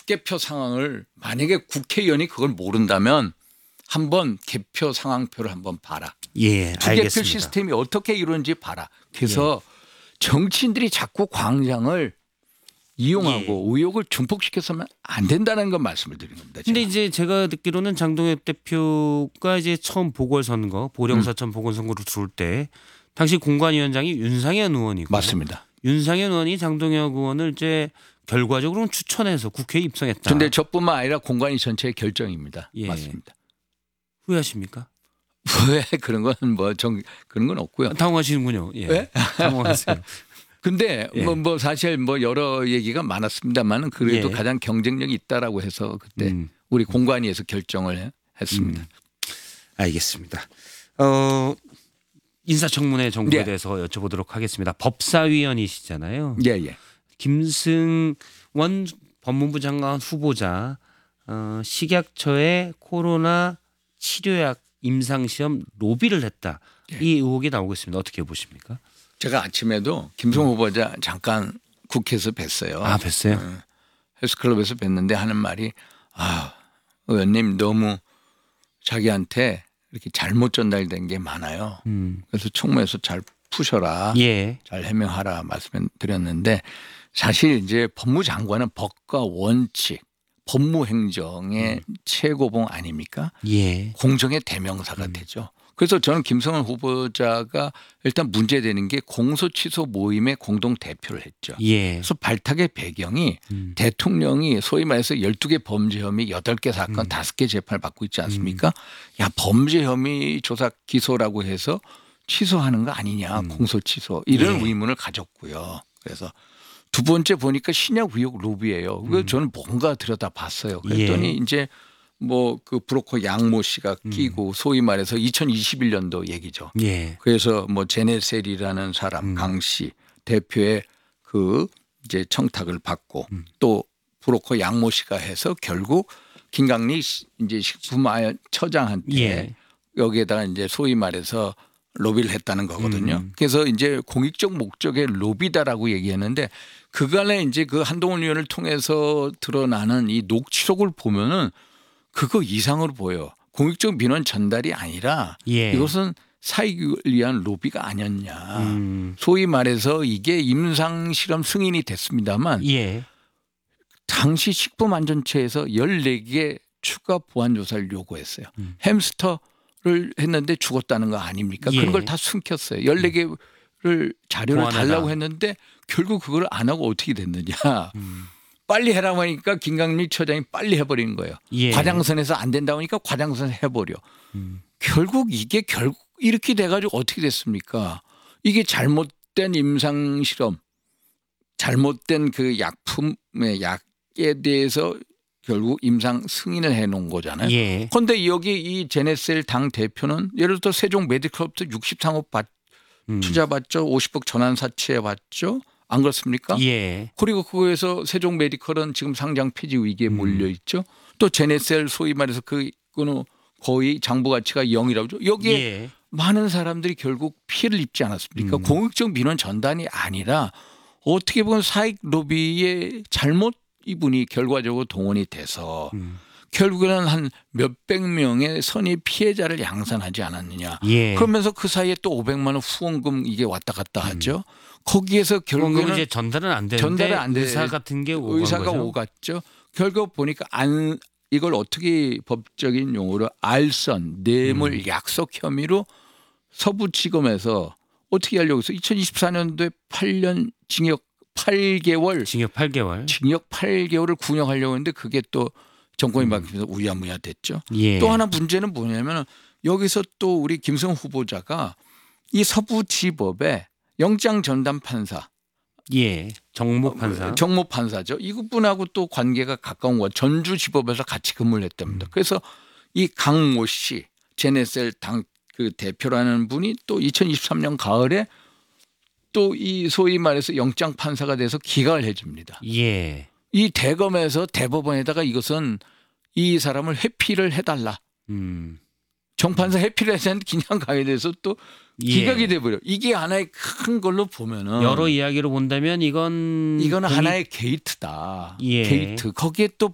투개표 상황을 만약에 국회의원이 그걸 모른다면 한번 개표 상황표를 한번 봐라. 예, 투개표 알겠습니다. 시스템이 어떻게 이루어지는지 봐라. 그래서 정치인들이 자꾸 광장을 이용하고 의혹을 증폭시켜서는 안 된다는 건 말씀을 드리는 겁니다. 근데 이제 제가 듣기로는 장동혁 대표가 이제 처음 보궐선거 보령사천 보궐선거로 들어올 때 당시 공관위원장이 윤상현 의원이고 맞습니다. 윤상현 의원이 장동혁 의원을 이제 결과적으로는 추천해서 국회에 입성했다. 그런데 저뿐만 아니라 공관위 전체의 결정입니다. 예. 맞습니다. 후회하십니까? 왜 그런 건 그런 건 없고요. 당황하시는군요. 예. 왜? 당황하세요. 근데 예. 뭐 사실 뭐 여러 얘기가 많았습니다만은 그래도 예. 가장 경쟁력이 있다라고 해서 그때 우리 공관위에서 결정을 했습니다. 알겠습니다. 인사청문회 정보에 예. 대해서 여쭤보도록 하겠습니다. 법사위원이시잖아요. 예. 김승원 법무부 장관 후보자 식약처에 코로나 치료약 임상시험 로비를 했다. 이 의혹이 나오고 있습니다. 어떻게 보십니까? 제가 아침에도 김승호 후보자 잠깐 국회에서 뵀어요. 아, 뵀어요? 헬스클럽에서 뵀는데 하는 말이 의원님 너무 자기한테 이렇게 잘못 전달된 게 많아요. 그래서 청문회에서 잘 푸셔라. 예. 잘 해명하라 말씀을 드렸는데 사실 이제 법무장관은 법과 원칙, 법무행정의 최고봉 아닙니까? 예. 공정의 대명사가 되죠. 그래서 저는 김성원 후보자가 일단 문제되는 게 공소취소 모임의 공동 대표를 했죠. 예. 그래서 발탁의 배경이 대통령이 소위 말해서 12개 범죄 혐의 8개 사건 5개 재판을 받고 있지 않습니까? 야 범죄 혐의 조사 기소라고 해서 취소하는 거 아니냐 공소취소 이런 의문을 가졌고요. 그래서 두 번째 보니까 신약 의혹 로비예요. 그래서 저는 뭔가 들여다봤어요. 그랬더니 이제 뭐 그 브로커 양모 씨가 끼고 소위 말해서 2021년도 얘기죠. 예. 그래서 뭐 제네셀이라는 사람 강 씨 대표의 그 이제 청탁을 받고 또 브로커 양모 씨가 해서 결국 김강리 이제 식품처장한테 여기에다가 이제 소위 말해서 로비를 했다는 거거든요. 그래서 이제 공익적 목적의 로비다라고 얘기했는데 그간에 이제 그 한동훈 의원을 통해서 드러나는 이 녹취록을 보면은 그거 이상으로 보여. 공익적 민원 전달이 아니라 이것은 사익을 위한 로비가 아니었냐. 소위 말해서 이게 임상실험 승인이 됐습니다만 당시 식품안전처에서 14개 추가 보안조사를 요구했어요. 햄스터를 했는데 죽었다는 거 아닙니까? 그런 걸 다 숨겼어요. 14개를 자료를 보완하다. 달라고 했는데 결국 그걸 안 하고 어떻게 됐느냐. 빨리 해라고 하니까 김강리 처장이 빨리 해버리는 거예요. 과장선에서 안 된다고 하니까 과장선 해버려. 결국 이게 이렇게 돼가지고 어떻게 됐습니까? 이게 잘못된 임상실험, 잘못된 그 약품의 약에 대해서 결국 임상 승인을 해놓은 거잖아요. 그런데 여기 이 제네셀 당 대표는 예를 들어 세종 메디컬부터 63억 투자 받죠. 50억 전환 사채 받죠. 안 그렇습니까? 그리고 그거에서 세종 메디컬은 지금 상장 폐지 위기에 몰려 있죠. 또 제네셀 소위 말해서 그거는 거의 장부 가치가 0이라고 하죠. 여기에 많은 사람들이 결국 피해를 입지 않았습니까? 공익적 민원 전단이 아니라 어떻게 보면 사익 로비의 잘못 이분이 결과적으로 동원이 돼서 결국에는 한 몇백 명의 선의 피해자를 양산하지 않았느냐. 그러면서 그 사이에 또 500만 원 후원금 이게 왔다 갔다 하죠. 거기에서 결국에는 이제 전달은 안 되는데 의사 같은 게 오간 의사가 거죠? 오갔죠. 결국 보니까 이걸 어떻게 법적인 용어로 알선 뇌물 약속 혐의로 서부지검에서 어떻게 하려고 해서 2024년도에 8년 징역 8개월 징역 8개월을 구형하려고 했는데 그게 또 정권이 바뀌면서 우야무야 됐죠. 예. 또 하나 문제는 뭐냐면 여기서 또 우리 김승 후보자가 이 서부지법에 영장 전담 판사, 예, 정모 판사, 정모 판사죠. 이분하고 또 관계가 가까운 거 전주지법에서 같이 근무를 했답니다. 그래서 이 강모 씨, 제네셀 당 그 대표라는 분이 또 2023년 가을에 또 이 소위 말해서 영장 판사가 돼서 기각을 해줍니다. 예, 이 대검에서 대법원에다가 이것은 이 사람을 회피를 해달라. 정판사 회피를 해서 그냥 가게 돼서 또 기각이 돼버려. 이게 하나의 큰 걸로 보면은 여러 이야기로 본다면 이거는 하나의 게이트다. 예. 게이트. 거기에 또